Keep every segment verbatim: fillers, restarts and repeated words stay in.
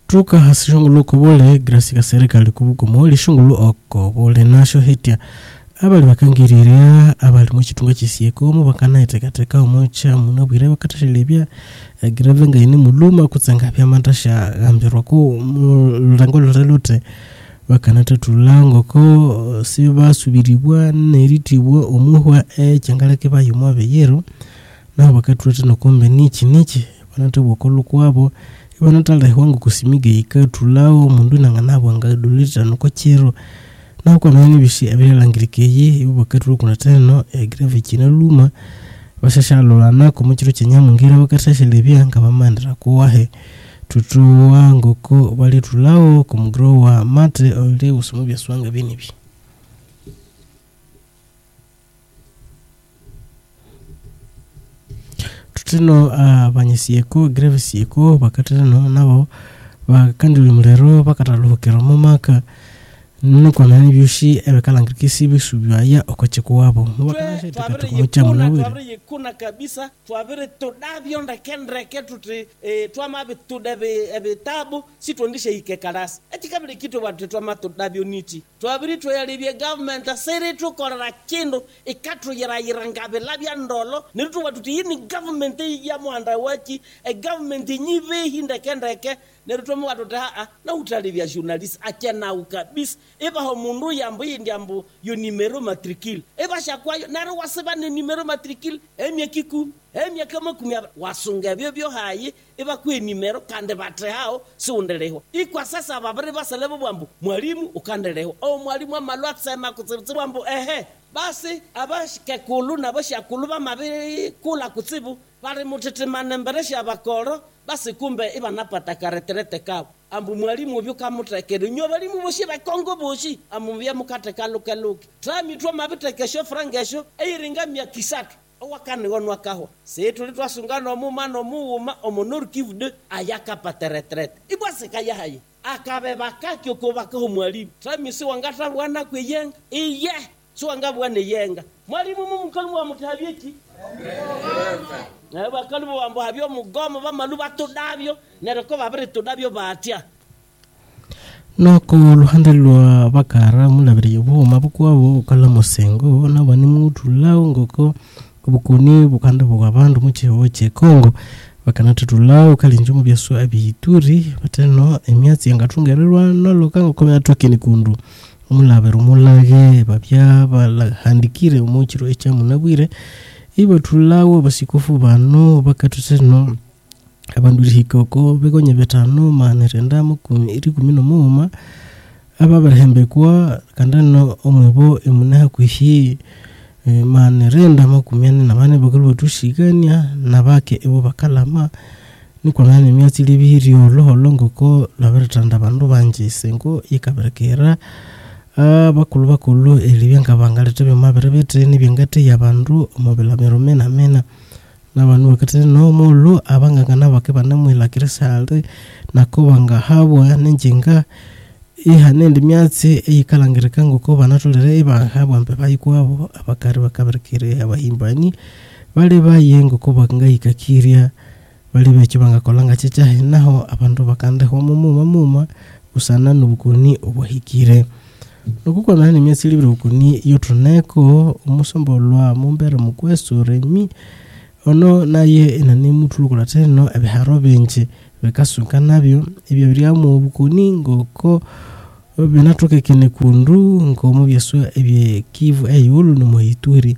tuka hasishongolo kubole grasi ka serikali kubukomo lishongolo okobole nasho hitia abali bakangiriria abali mu kitunga kisiyeko mu bakana itekateka omocha munabwire bakatashelebya gravenga ini muluma kutsanga pya matasha gambirwa ko lurangolo relote bakana tatulango ko siba subiribwa neritibwa omuhwa e changaleke bayumwa beyero na bakatwete no kombe nichi nichi banatebwa kolukwabo banatala wangu kusimige ikatulao mundu nanganabo ngadulita no kochero na uko nani bishi abirangirikeye ibo bakatulu kuna teno e grave china luma bashashalola nako muchiro chenyamungira bakatashilebya ngabamandira kuwahe tutu wangu ko bali tulao kumgrowa mate ole usumubya swanga binibi tutino abanyesiyeko uh, grave siyeko bakatano nabo bakandiri mulero bakataluhokera mu maka nuko nani byushi ebekalangirikisi bisubya okocheko wabo mubakanashe tukumucha munabwe twabire kuna kabisa twabire todabyo ndakendreke tuti e, twamabe tudabe ebitabu sitondishe ikekarasi etikabire kitu batu twamatodabyo niti twabire twoyalibye government asere tukorera kindu ikatru yirayiranga labya ndolo nitu batu yini government ya mwanda wachi e government nyibe hindakendreke neruto mu watu taa na utalibya journalist akena ukabisa eba ho mundu yambo yindyambo yo numero matricule eba shakwayo naro waseba ne numero matricule emye kiku emye kama kumya wasunga byo byo hayi eba ku numero kande batre hao siundeleho ikwa sasa babare basalebo bwambu mwalimu ukandeleho o mwalimu amalwa kusema kutsibu bwambu ehe basi abashike kulu nabashakulu bamabe kula kutsibu bari mutetemane mberesha abakoro basi kumbe iba napata kareterete kabo ambu mwalimu byo kamutekere nyo balimu boshi bakongo boshi amubya mukate kaluke luke trami twa mabitekesho frangesho eyiringa mya kisatu wakane wonwa kaho se tuli twasungana mu mano muuma omonor kivude ayaka pateretrete ibwase kaya hayi akabe bakakyo ko bakaho mwalimu trami si wangata wana kweyenga iye so wangabwane yenga mwalimu mumukalmu wa mutabyeki na bakalibu wambo habyo mugomo bamaluba todabyo nereko babire todabyo batya noko luhande lwa bakara mulabire buma bukwabo kala musengo nabani mutu lawo ngoko kubukuni bukanda bwabandu muchiho che Kongo bakanatutulawo kalinjo mu byaso abituri bateno emyatsi yangatungererwa nolokanga komya tokeni kundu umulabere umulage babya balahandikire umuchiro echa munabwire ibo tulawo basikufu bano bakatuteno abandu hikoko begonye betano manerenda mu iri kumino muma ababarehembe kwa kandano omwebo emunaha kwihi e, manerenda makumyane nabane bakulu tushiganya nabake ebo bakalama niko nane myatsi libiri oloholo ngoko laberetanda bandu banje sengo ikaberekera abakulu bakulu elibyenga bangalete bemaberebete nibyengate yabandu omobela meromena mena nabantu bakatene no mulu abangangana bake banamwila kiresale nako banga habwa nenjinga ihanende myatsi eyikalangirika ngoko banatolere ibahabwa mpe bayikwabo abakari bakaberekere abahimbani bali bayengo ko bangayikakiria bali beche bangakolanga checha naho abantu bakandeho mumuma muma usana nubukuni obwahikire nokuko nani myatsi libire ukuni yotoneko umusombolwa mumbere mukweso remi ono naye inani mutulukula teno ebiharo benje bekasuka nabyo ibyo biriamu obukuni ngoko binatoke kene kundu ngomo byeso ebye Kivu eyulu no mohituri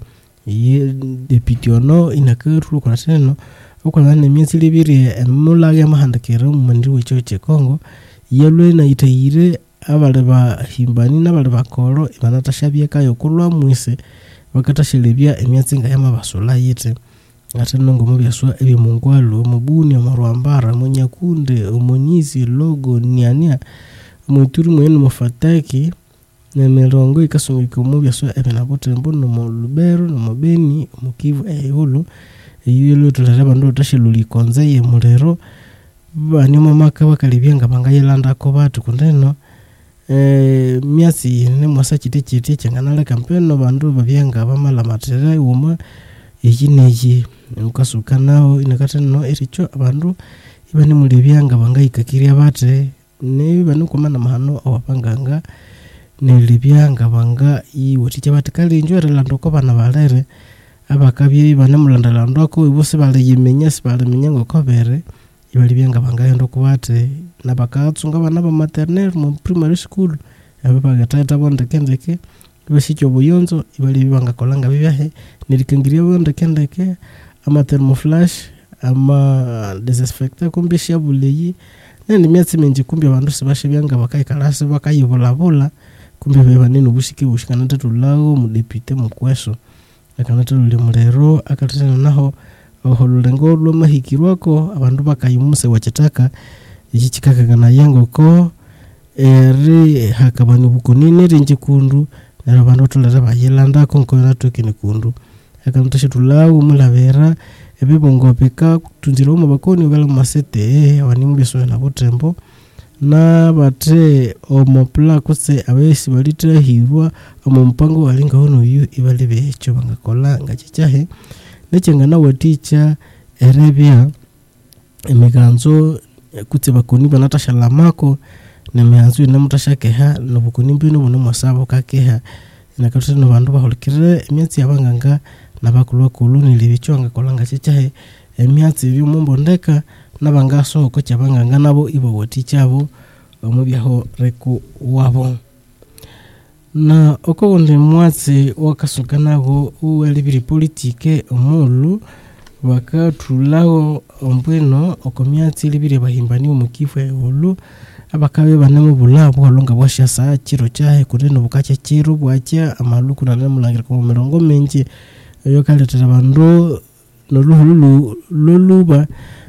ye deputyono inakatulukula teno uko nani myatsi libire emulage mahandakere mu ndi wecho che Kongo yelwe na itayire abale ba himbani nabale bakoro ibanatashabye kayo kulwa mwise bakatashelebya emyatsi ngayama basola yete ateno ngomo byaswa ebi mungwalo mubuni amarwambara munyakunde omonyizi logo niania muturu mwenu mufataki na melongo ikasungika mu byaswa ebi nabotembo no mulubero no mobeni mukivu eyolo eyilo tulareba ndo tasheluli konze ye mulero bani mamaka bakalibyenga bangayelanda ko batu kundeno eh myasi ne mwasa chiti chiti changana kampeno bandu babyenga bamala matera uma ejineji ukasuka nao inakatano ericho abandu ibani mulibyanga bangayikakiria bate ne banu komana mahano awapanganga nelibyanga banga iwoticha batikali njwere landoko bana balere abakabye bana mulandalando ko ibose bale yimenya sibale menyango kobere ibali byanga banga yendo kubate nabakatsunga bana ba maternelle mu primary school abagataita bonde kendeke bashikyo buyonzo ibali banga kolanga bibyahe nilikangiria bonde kendeke ama thermoflash ama desinfectant kumbesha buleyi nani myatsi menji kumbi abantu sibashe byanga bakayikalase bakayibulabula kumbi beba nini bushiki bushikana tatulago mu deputy mu kweso akanata lule mulero akatatana naho oholulengo lwo mahikirwako abantu bakayimuse wachetaka iki kikakagana yango ko eri hakabani bukunini rinji kundu nero abantu tulera bayelanda konko natokini kundu akanata shitulago mulavera ebibongo peka tunziro mu bakoni ogala masete abani mbiso na botembo na bate omopla kose abesi balita hirwa omu mpango alinga hono yu ibali becho bangakola ngachichahe nechenga na waticha erebia emiganzo kutse bakoni banatasha lamako ne meanzu ne mutashakeha no bukoni mbino bono masabo kakeha nakatse no bandu baholikire emyatsi yabanganga nabakulwa kuluni libicho ngakola ngachichahe emyatsi byumombo ndeka nabangaso ko cyabanganga nabo ibo watichabo omubyaho reku wabo na oko onde mwatsi wakasukanabo uwelibiri politike omulu bakatulaho ombweno okomyatsi libiri bahimbani omukifwe olu abakabe banemu bulabo alonga bwashasa chiro cyahe kureno bukache chiro bwacha amaluku na namulangira ko mirongo menje yo kaletera bandu noluhulu loluba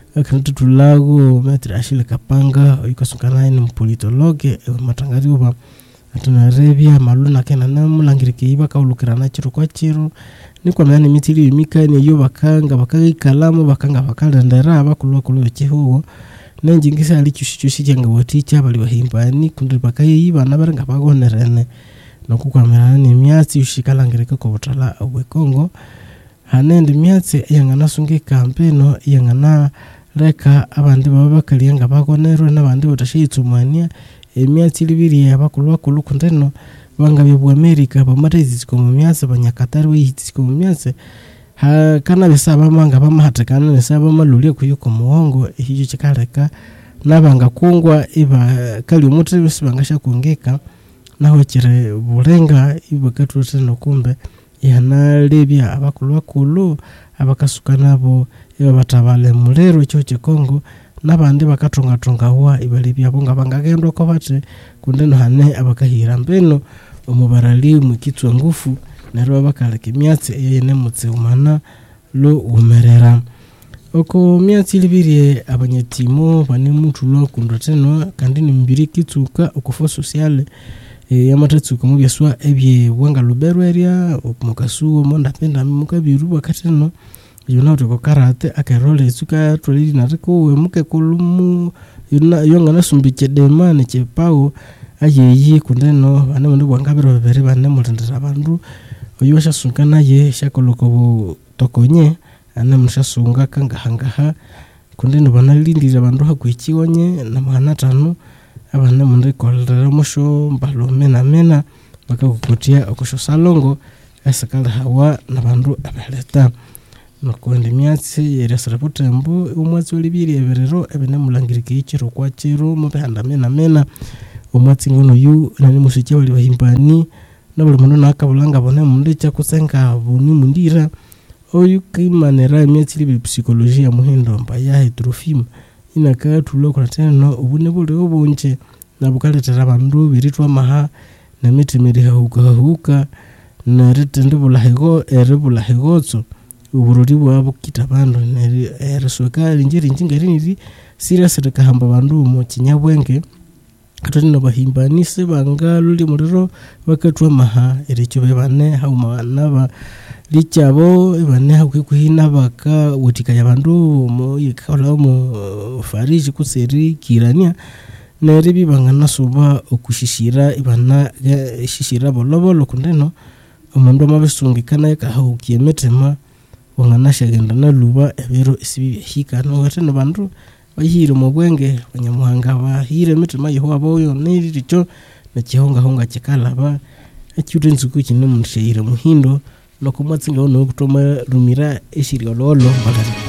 akanatulago metri ashile kapanga yikasukana ni politologe matangari uba atuna rebia maluna kena namulangirike iba kaulukirana chiro kwa chiro niko mani mitiri mikani yo bakanga bakagi kalamu bakanga bakalendera abakulwa kulwe chihugo nenjingisa alichushichushi cyanga waticha bali bahimbani kundi bakayi iba nabarenga bagonerene nokukwamera ni myatsi ushikalangirike ko butala obwe Kongo hanende myatsi yangana sunge kampeno yangana reka abandi baba bakalianga bagonero nabandi batashitsumania emyatsi libiri abakulwa kuluku ndeno banga bya America bamatezi ko mu myatsi banyakatari wihitsi ko mu myatsi ha kana besaba manga bamahatekana nesaba malulie kuyuko muhongo hiyo chikareka nabanga kungwa iba kali umutre bisibangasha kungeka naho kire burenga ibakatute no kumbe yana libya abakulwa kulu abakasukanabo iba batabale mulero cyo Kongo nabandi bakatonga tonga wa ibalibya bonga bangagendo ko bate kundeno hane abakahira mbeno omubarali mukitwa ngufu nero bakaleke myatsi yene mutse umana lo umerera oko myatsi libiri abanyetimo bane mutu lo kundoteno kandi ni mbiri kitsuka okufo sociale e yamatatsuka mu byaswa ebye wanga lubero area okumukasuo monda penda mukabiru bakateno yona utoko karate akerole tsuka twalili nariko wemuke kulumu yona yonga nasumbiche demane chepao ayeyi kundeno bane mundu bwangabero bebere bane mulendera bandu oyosha sunkana ye shakoloko tokonye ane mushasunga kanga hangaha kundeno banalindira bandu hakwichiwonye na mwana tanu abana mundu kolera musho mbalo mena mena bakakukutia okosho salongo asakala hawa na bandu abaleta nokwende myatsi yeresera potembo umwatsi olibiri eberero ebene mulangirike ichiro kwa chiro mubehanda mena mena umwatsi ngono yu nani musiche wali bahimbani nabule muno nakabulanga bone munde cha kusenga buni mundira oyu kimanera myatsi libiri psikologia muhindo mba ya hydrofim inaka tulo kwa teno ubune bule obunche nabukaletera bandu biritwa maha na miti miri huka huka na ritende bulahego erebulahegotso ubururi bwabo kitabandu neri eresoka linjiri njingari niri serious rekahamba bandu mu kinyabwenge katoni no bahimbani se banga luli muriro bakatwa maha ericho bebane hauma naba lichabo ibane hakwikuhina baka wotika yabandu mo yikala mo fariji kuseri kirania neri bibanga nasuba okushishira ibana shishira bolobolo kundeno omundu mabesungikana yakahaukiye metema wangana shagenda na luba ebero isibi hika no wate no bandu bahire mu bwenge banyamuhanga bahire mitima yiho aboyo niricho na chihonga honga chikalaba ekyuta nzuku kine munshire muhindo no kumwatsinga no kutoma rumira eshiri ololo balari